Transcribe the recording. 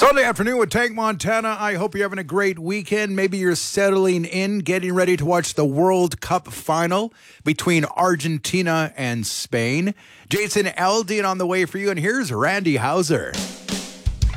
Sunday afternoon with Tank Montana. I hope you're having a great weekend. Maybe you're settling in, getting ready to watch the World Cup final between Argentina and Spain. Jason Aldean on the way for you, and here's Randy Hauser.